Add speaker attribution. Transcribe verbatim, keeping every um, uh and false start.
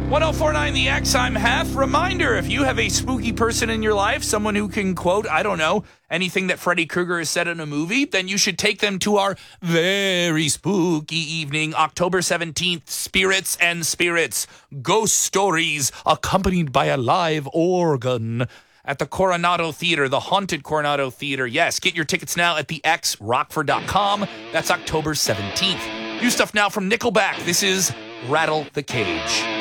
Speaker 1: one oh four point nine The X, I'm Hef. Reminder, if you have a spooky person in your life, someone who can quote, I don't know, anything that Freddy Krueger has said in a movie, then you should take them to our very spooky evening, October seventeenth, Spirits and Spirits, Ghost Stories, accompanied by a live organ at the Coronado Theater, the Haunted Coronado Theater. Yes, get your tickets now at the x rockford dot com. That's October seventeenth. New stuff now from Nickelback. This is Rattle the Cage.